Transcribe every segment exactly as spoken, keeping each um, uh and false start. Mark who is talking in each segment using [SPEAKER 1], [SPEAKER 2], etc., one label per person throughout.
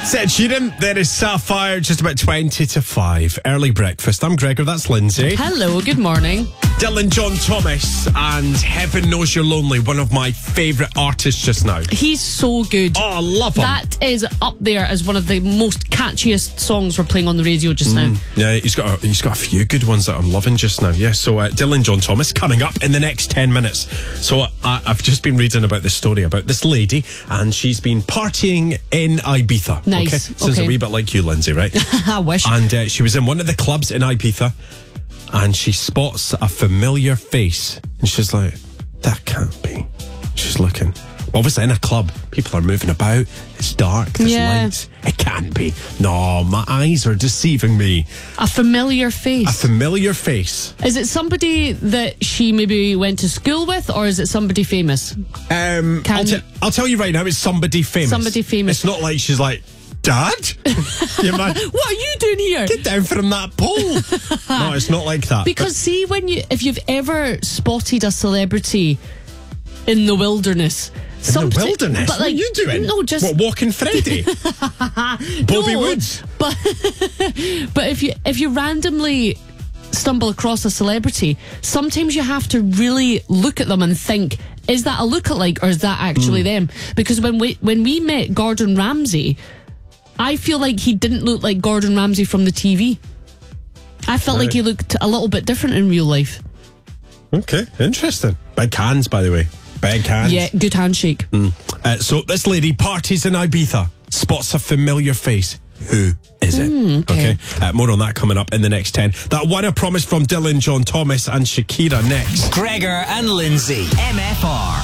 [SPEAKER 1] Ed Sheeran, there is Sapphire, just about twenty to five. Early breakfast. I'm Gregor, that's Lindsay.
[SPEAKER 2] Hello, good morning.
[SPEAKER 1] Dylan John Thomas and Heaven Knows You're Lonely, one of my favourite artists just now.
[SPEAKER 2] He's so good.
[SPEAKER 1] Oh, I love him.
[SPEAKER 2] That is up there as one of the most catchiest songs we're playing on the radio just
[SPEAKER 1] mm.
[SPEAKER 2] now.
[SPEAKER 1] Yeah, he's got a, he's got a few good ones that I'm loving just now. Yeah, so uh, Dylan John Thomas coming up in the next ten minutes. So uh, I've just been reading about this story about this lady, and she's been partying in Ibiza.
[SPEAKER 2] Nice.
[SPEAKER 1] Okay? Sounds
[SPEAKER 2] okay.
[SPEAKER 1] a wee bit like you, Lindsay, right?
[SPEAKER 2] I wish.
[SPEAKER 1] And uh, she was in one of the clubs in Ibiza, and she spots a familiar face, and she's like, that can't be. She's looking. Obviously in a club, people are moving about, it's dark, there's
[SPEAKER 2] yeah.
[SPEAKER 1] lights. It can't be. No, my eyes are deceiving me.
[SPEAKER 2] A familiar face.
[SPEAKER 1] A familiar face.
[SPEAKER 2] Is it somebody that she maybe went to school with, or is it somebody famous?
[SPEAKER 1] Um, I'll, t- I'll tell you right now, it's somebody famous.
[SPEAKER 2] Somebody famous.
[SPEAKER 1] It's not like she's like, Dad? You man,
[SPEAKER 2] what are you doing here?
[SPEAKER 1] Get down from that pole. No, it's not like that.
[SPEAKER 2] Because see, when you, if you've ever spotted a celebrity in the wilderness,
[SPEAKER 1] in
[SPEAKER 2] Some
[SPEAKER 1] the wilderness?
[SPEAKER 2] But like,
[SPEAKER 1] what are you doing?
[SPEAKER 2] No, just
[SPEAKER 1] what, walking Freddy? Bobby
[SPEAKER 2] no,
[SPEAKER 1] Woods?
[SPEAKER 2] But but if you if you randomly stumble across a celebrity, sometimes you have to really look at them and think, is that a lookalike or is that actually mm. them? Because when we when we met Gordon Ramsay, I feel like he didn't look like Gordon Ramsay from the T V. I felt right. like he looked a little bit different in real life.
[SPEAKER 1] Okay, interesting. Big hands, by the way. Big hands.
[SPEAKER 2] Yeah, good handshake.
[SPEAKER 1] Mm. Uh, so this lady parties in Ibiza, spots a familiar face. Who is it?
[SPEAKER 2] Mm, okay.
[SPEAKER 1] okay. Uh, more on that coming up in the next ten. That one I promised from Dylan John Thomas and Shakira next.
[SPEAKER 3] Gregor and Lindsay, M F R.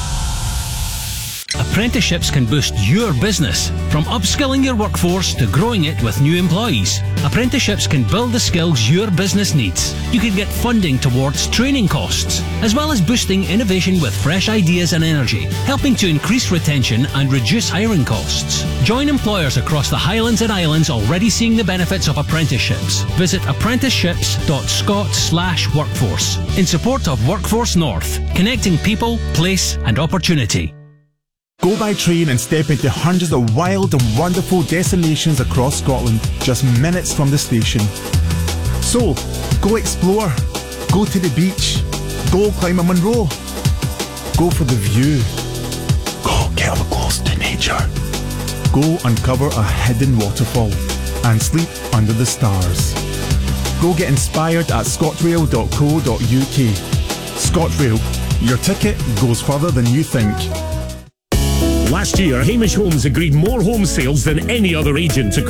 [SPEAKER 4] Apprenticeships can boost your business, from upskilling your workforce to growing it with new employees. Apprenticeships can build the skills your business needs. You can get funding towards training costs, as well as boosting innovation with fresh ideas and energy, helping to increase retention and reduce hiring costs. Join employers across the Highlands and Islands already seeing the benefits of apprenticeships. Visit apprenticeships.scot slash workforce in support of Workforce North, connecting people, place and opportunity.
[SPEAKER 5] Go by train and step into hundreds of wild and wonderful destinations across Scotland, just minutes from the station. So, go explore, go to the beach, go climb a Munro, go for the view, go get up close to nature, go uncover a hidden waterfall and sleep under the stars. Go get inspired at scotrail dot co dot uk. ScotRail, your ticket goes further than you think.
[SPEAKER 6] Last year, Hamish Homes agreed more home sales than any other agent.